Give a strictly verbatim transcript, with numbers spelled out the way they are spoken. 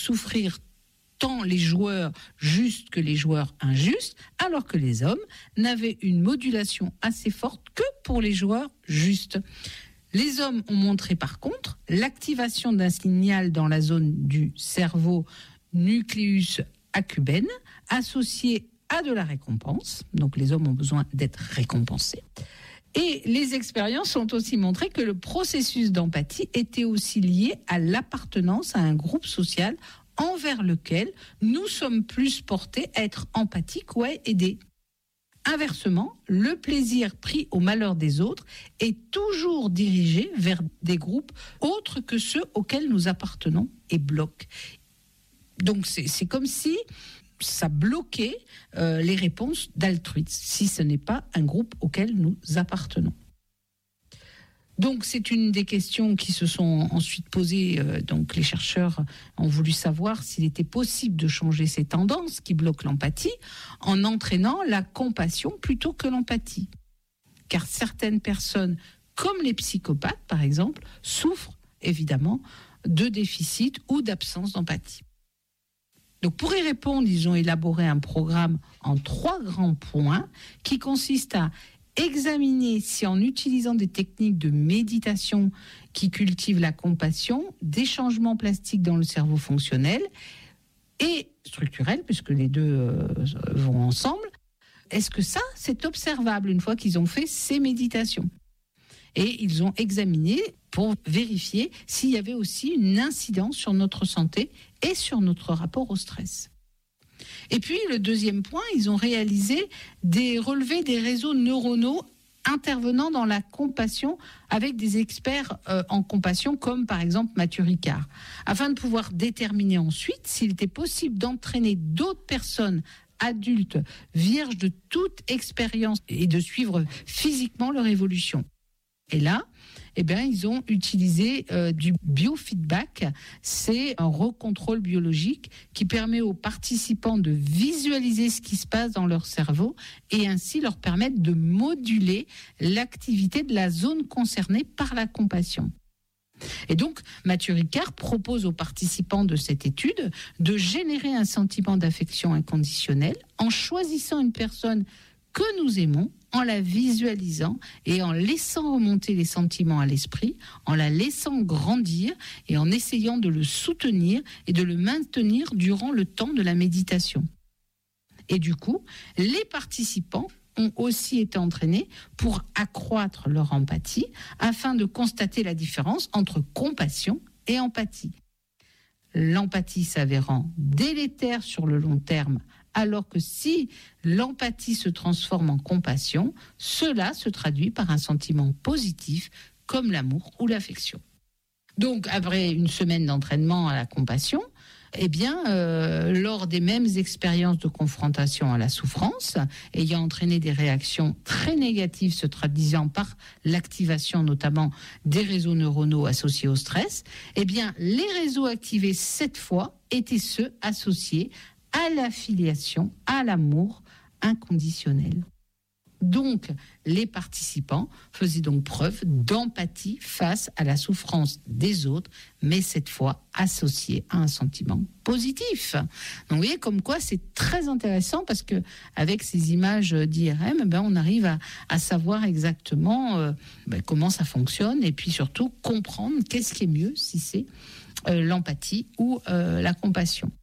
souffrir tant les joueurs justes que les joueurs injustes, alors que les hommes n'avaient une modulation assez forte que pour les joueurs justes. Les hommes ont montré par contre l'activation d'un signal dans la zone du cerveau nucleus accumbens associé à de la récompense. Donc les hommes ont besoin d'être récompensés. Et les expériences ont aussi montré que le processus d'empathie était aussi lié à l'appartenance à un groupe social envers lequel nous sommes plus portés à être empathiques ou à aider. Inversement, le plaisir pris au malheur des autres est toujours dirigé vers des groupes autres que ceux auxquels nous appartenons et bloque. Donc c'est, c'est comme si ça bloquait euh, les réponses d'altruisme, si ce n'est pas un groupe auquel nous appartenons. Donc c'est une des questions qui se sont ensuite posées. Euh, donc les chercheurs ont voulu savoir s'il était possible de changer ces tendances qui bloquent l'empathie en entraînant la compassion plutôt que l'empathie. Car certaines personnes, comme les psychopathes par exemple, souffrent évidemment de déficit ou d'absence d'empathie. Donc pour y répondre, ils ont élaboré un programme en trois grands points qui consiste à examiner si en utilisant des techniques de méditation qui cultivent la compassion, des changements plastiques dans le cerveau fonctionnel et structurel, puisque les deux euh, vont ensemble, est-ce que ça, c'est observable une fois qu'ils ont fait ces méditations ? Et ils ont examiné pour vérifier s'il y avait aussi une incidence sur notre santé et sur notre rapport au stress. Et puis, le deuxième point, ils ont réalisé des relevés des réseaux neuronaux intervenant dans la compassion avec des experts euh, en compassion, comme par exemple Mathieu Ricard, afin de pouvoir déterminer ensuite s'il était possible d'entraîner d'autres personnes adultes, vierges de toute expérience, et de suivre physiquement leur évolution. Et là, eh bien, ils ont utilisé euh, du biofeedback. C'est un recontrôle biologique qui permet aux participants de visualiser ce qui se passe dans leur cerveau et ainsi leur permettre de moduler l'activité de la zone concernée par la compassion. Et donc, Mathieu Ricard propose aux participants de cette étude de générer un sentiment d'affection inconditionnelle en choisissant une personne que nous aimons, en la visualisant et en laissant remonter les sentiments à l'esprit, en la laissant grandir et en essayant de le soutenir et de le maintenir durant le temps de la méditation. Et du coup, les participants ont aussi été entraînés pour accroître leur empathie afin de constater la différence entre compassion et empathie. L'empathie s'avérant délétère sur le long terme, alors que si l'empathie se transforme en compassion, cela se traduit par un sentiment positif comme l'amour ou l'affection. Donc, après une semaine d'entraînement à la compassion, eh bien, euh, lors des mêmes expériences de confrontation à la souffrance, ayant entraîné des réactions très négatives se traduisant par l'activation notamment des réseaux neuronaux associés au stress, eh bien, les réseaux activés cette fois étaient ceux associés à l'affiliation, à l'amour inconditionnel. Donc, les participants faisaient donc preuve d'empathie face à la souffrance des autres, mais cette fois associée à un sentiment positif. Donc, vous voyez comme quoi c'est très intéressant parce que avec ces images d'I R M, ben, on arrive à, à savoir exactement euh, ben, comment ça fonctionne et puis surtout comprendre qu'est-ce qui est mieux, si c'est euh, l'empathie ou euh, la compassion.